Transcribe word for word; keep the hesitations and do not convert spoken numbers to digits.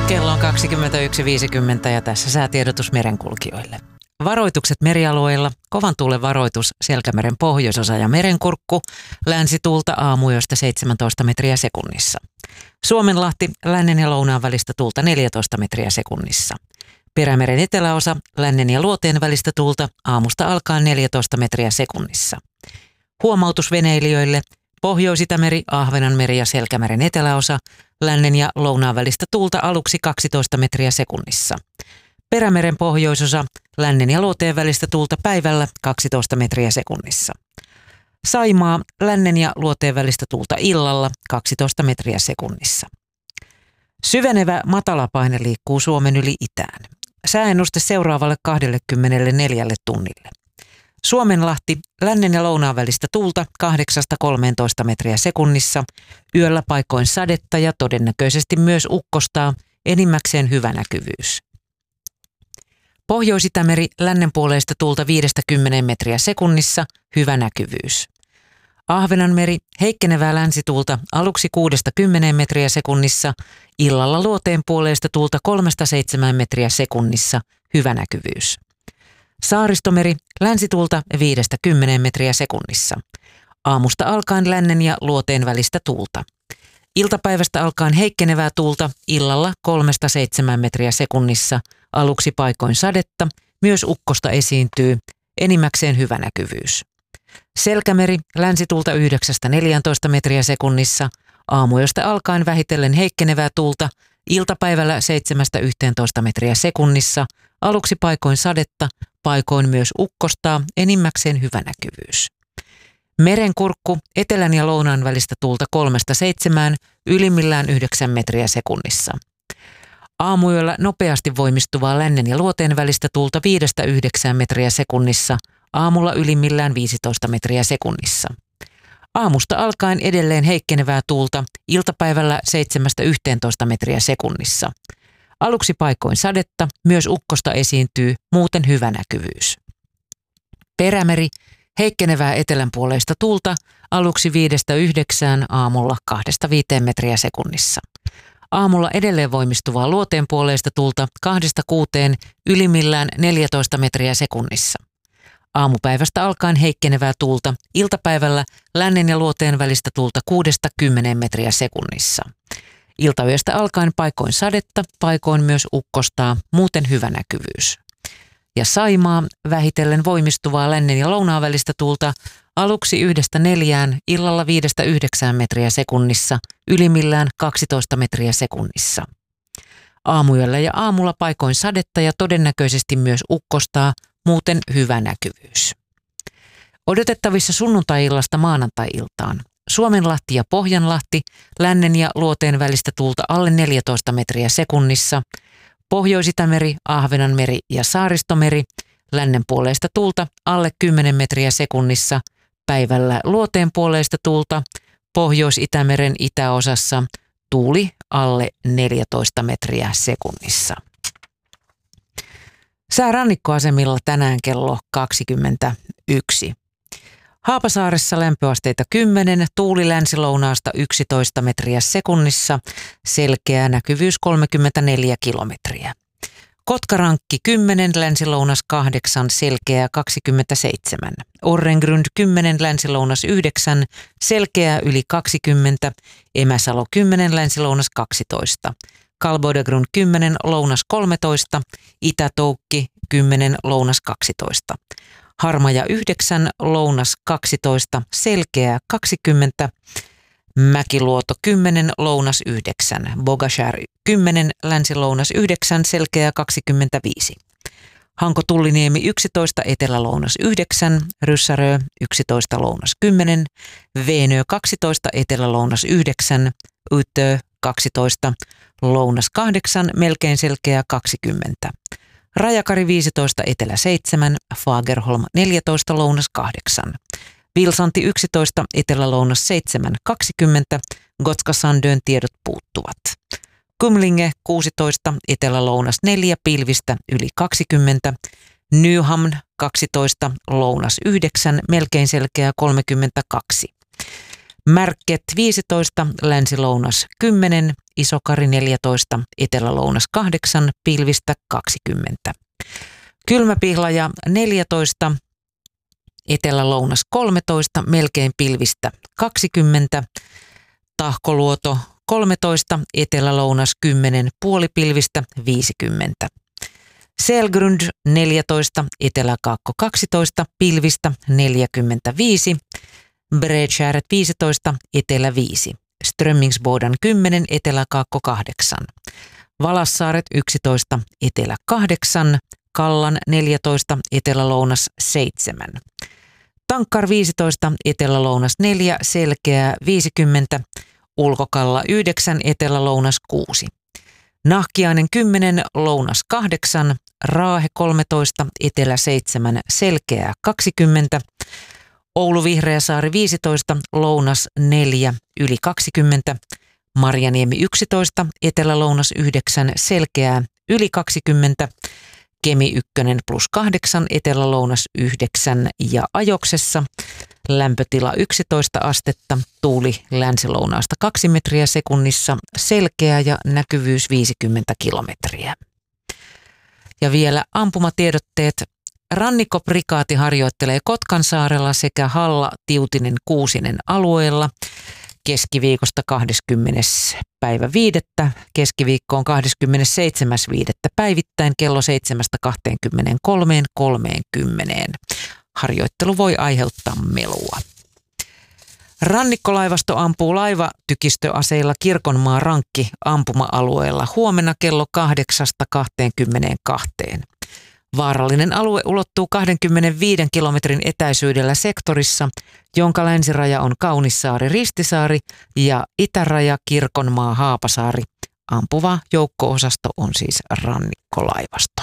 Kello on kaksikymmentäyksi viisikymmentä ja tässä säätiedotus merenkulkijoille. Varoitukset merialueilla, kovan tuulen varoitus Selkämeren pohjoisosa ja Merenkurkku, länsituulta aamuyöstä seitsemäntoista metriä sekunnissa. Suomenlahti, lännen ja lounaan välistä tuulta neljätoista metriä sekunnissa. Perämeren eteläosa, lännen ja luoteen välistä tuulta aamusta alkaen neljätoista metriä sekunnissa. Huomautus veneilijöille, Pohjois-Itämeri, Ahvenanmeri ja Selkämeren eteläosa, lännen ja lounaan välistä tuulta aluksi kaksitoista metriä sekunnissa. Perämeren pohjoisosa, lännen ja luoteen välistä tuulta päivällä kaksitoista metriä sekunnissa. Saimaa, lännen ja luoteen välistä tuulta illalla kaksitoista metriä sekunnissa. Syvenevä matalapaine liikkuu Suomen yli itään. Sääennuste seuraavalle kaksikymmentäneljä tunnille. Suomenlahti, lännen ja lounaan välistä tuulta kahdeksasta kolmeentoista metriä sekunnissa, yöllä paikoin sadetta ja todennäköisesti myös ukkostaa, enimmäkseen hyvä näkyvyys. Pohjois-Itämeri, lännenpuoleista tuulta viidestä kymmeneen metriä sekunnissa, hyvä näkyvyys. Ahvenanmeri, heikkenevää länsituulta aluksi kuudesta kymmeneen metriä sekunnissa, illalla luoteen puoleista tuulta kolmesta seitsemään metriä sekunnissa, hyvä näkyvyys. Saaristomeri, länsituulta viidestä kymmeneen metriä sekunnissa. Aamusta alkaen lännen ja luoteen välistä tuulta. Iltapäivästä alkaen heikkenevää tuulta, illalla kolmesta seitsemään metriä sekunnissa, aluksi paikoin sadetta, myös ukkosta esiintyy, enimmäkseen hyvä näkyvyys. Selkämeri, länsituulta yhdeksästä neljääntoista metriä sekunnissa, aamuyöstä alkaen vähitellen heikkenevää tuulta, iltapäivällä seitsemästä yhteentoista metriä sekunnissa, aluksi paikoin sadetta, paikoin myös ukkostaa, enimmäkseen hyvä näkyvyys. Merenkurkku, etelän ja lounaan välistä tuulta kolmesta seitsemään, ylimmillään yhdeksän metriä sekunnissa. Aamuyöllä nopeasti voimistuvaa lännen ja luoteen välistä tuulta viidestä yhdeksään metriä sekunnissa, aamulla ylimmillään viisitoista metriä sekunnissa. Aamusta alkaen edelleen heikkenevää tuulta, iltapäivällä seitsemästä yhteentoista metriä sekunnissa. Aluksi paikoin sadetta, myös ukkosta esiintyy, muuten hyvä näkyvyys. Perämeri, heikkenevää etelänpuoleista tuulta, aluksi viidestä yhdeksään, aamulla kahdesta viiteen metriä sekunnissa. Aamulla edelleen voimistuvaa luoteenpuoleista tuulta kahdesta kuuteen, ylimmillään neljätoista metriä sekunnissa. Aamupäivästä alkaen heikkenevää tuulta, iltapäivällä lännen ja luoteen välistä tuulta kuudesta kymmeneen metriä sekunnissa. Iltayöstä alkaen paikoin sadetta, paikoin myös ukkostaa, muuten hyvä näkyvyys. Ja Saimaa, vähitellen voimistuvaa lännen ja lounaan välistä tuulta, aluksi yhdestä neljään, illalla viidestä yhdeksään metriä sekunnissa, ylimmillään kaksitoista metriä sekunnissa. Aamuyöllä ja aamulla paikoin sadetta ja todennäköisesti myös ukkostaa, muuten hyvä näkyvyys. Odotettavissa sunnuntai-illasta maanantai-iltaan. Suomenlahti ja Pohjanlahti, lännen ja luoteen välistä tuulta alle neljätoista metriä sekunnissa. Pohjois-Itämeri, Ahvenanmeri ja Saaristomeri, lännen puoleista tuulta alle kymmenen metriä sekunnissa. Päivällä luoteen puoleista tuulta, Pohjois-Itämeren itäosassa tuuli alle neljätoista metriä sekunnissa. Sää rannikkoasemilla tänään kello kaksikymmentäyksi. Haapasaaressa lämpöasteita kymmenen, tuuli länsilounaasta yksitoista metriä sekunnissa, selkeä näkyvyys kolmekymmentäneljä kilometriä. Kotkarankki kymmenen, länsilounas kahdeksan, selkeää kaksikymmentäseitsemän. Orrengrund kymmenen, länsilounas yhdeksän, selkeää yli kaksikymmentä. Emäsalo kymmenen, länsilounas kaksitoista. Kalbodegrund kymmenen, lounas kolmetoista. Itätoukki kymmenen, lounas kaksitoista. Harmaja yhdeksän, lounas kaksitoista, selkeää kaksikymmentä. Mäkiluoto kymmenen, lounas yhdeksän. Bogashär kymmenen, länsilounas yhdeksän, selkeää kaksikymmentäviisi. Hanko-Tulliniemi yksitoista, etelälounas yhdeksän. Ryssärö yksitoista, lounas kymmenen. Veenö kaksitoista, etelälounas yhdeksän. Ytö kaksitoista, lounas kahdeksan, melkein selkeää kaksikymmentä. Rajakari viisitoista, etelä seitsemän, Fagerholm neljätoista, lounas kahdeksan. Vilsanti yksitoista, etelä-lounas seitsemän, kaksikymmentä, Gotska-Sandön tiedot puuttuvat. Kumlinge kuusitoista, etelä-lounas neljä, pilvistä yli kaksikymmentä. Nyhamn kaksitoista, lounas yhdeksän, melkein selkeä kolmekymmentäkaksi. Märket viisitoista, länsi-lounas kymmenen, Isokari neljätoista, etelä-lounas kahdeksan, pilvistä kaksikymmentä. Kylmäpihlaja neljätoista, etelä-lounas kolmetoista, melkein pilvistä kaksikymmentä. Tahkoluoto kolmetoista, etelä-lounas kymmenen, puolipilvistä viisikymmentä. Selgrund neljätoista, etelä-kaakko kaksitoista, pilvistä neljäkymmentäviisi. Bredskärret viisitoista, etelä viisi. Strömmingsbodan kymmenen, etelä-kaakko kahdeksan. Valassaaret yksitoista, etelä kahdeksan. Kallan neljätoista, etelä-lounas seitsemän. Tankkar viisitoista, etelä-lounas neljä, Selkeää viisikymmentä. Ulkokalla yhdeksän, etelä-lounas kuusi. Nahkiainen kymmenen, lounas kahdeksan. Raahe kolmetoista, etelä seitsemän, Selkeää kaksikymmentä. Oulu Vihreäsaari viisitoista, lounas neljä, yli kaksikymmentä. Marjaniemi yksitoista, etelä-lounas yhdeksän, Selkeää yli kaksikymmentä. Kemi ykkönen plus kahdeksan, etelä-lounas yhdeksän ja Ajoksessa. Lämpötila yksitoista astetta, tuuli länsilounaasta kaksi metriä sekunnissa, selkeä ja näkyvyys viisikymmentä kilometriä. Ja vielä ampumatiedotteet. Rannikkoprikaati harjoittelee Kotkansaarella sekä Halla, Tiutinen, Kuusinen alueella keskiviikosta kahdeskymmenes päivä viidettä. Keskiviikko on kahdeskymmenesseitsemäs viidettä päivittäin kello seitsemästä kahteenkymmeneenkolmeen kolmeenkymmeneen. Harjoittelu voi aiheuttaa melua. Rannikkolaivasto ampuu laivatykistöaseilla Kirkonmaan rankki ampuma-alueella huomenna kello kahdeksasta kahteenkymmeneenkahteen. Vaarallinen alue ulottuu kaksikymmentäviisi kilometrin etäisyydellä sektorissa, jonka länsiraja on Kaunissaari-Ristisaari ja itäraja Kirkonmaa-Haapasaari. Ampuva joukko-osasto on siis rannikkolaivasto.